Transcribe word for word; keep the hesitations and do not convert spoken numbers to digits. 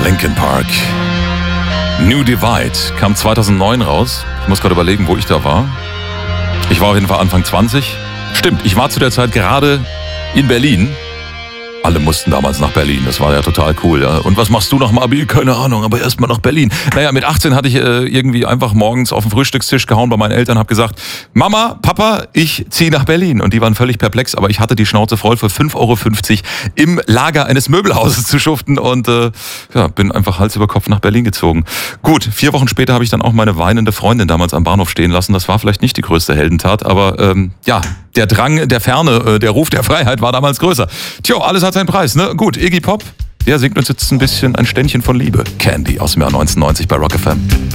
Linkin Park. New Divide kam zweitausendneun raus. Ich muss gerade überlegen, wo ich da war. Ich war auf jeden Fall Anfang zwanzig. Stimmt, ich war zu der Zeit gerade in Berlin. Alle mussten damals nach Berlin, das war ja total cool. Ja. Und was machst du nach Abi? Keine Ahnung, aber erstmal nach Berlin. Naja, mit achtzehn hatte ich äh, irgendwie einfach morgens auf den Frühstückstisch gehauen bei meinen Eltern, habe gesagt, Mama, Papa, ich ziehe nach Berlin. Und die waren völlig perplex, aber ich hatte die Schnauze voll, für fünf Euro fünfzig im Lager eines Möbelhauses zu schuften und äh, ja, bin einfach Hals über Kopf nach Berlin gezogen. Gut, vier Wochen später habe ich dann auch meine weinende Freundin damals am Bahnhof stehen lassen. Das war vielleicht nicht die größte Heldentat, aber ähm, ja, der Drang der Ferne, der Ruf der Freiheit war damals größer. Tja, alles hat seinen Preis, ne? Gut, Iggy Pop, der singt uns jetzt ein bisschen ein Ständchen von Liebe. Candy aus dem Jahr neunzehnhundertneunzig bei Rock F M.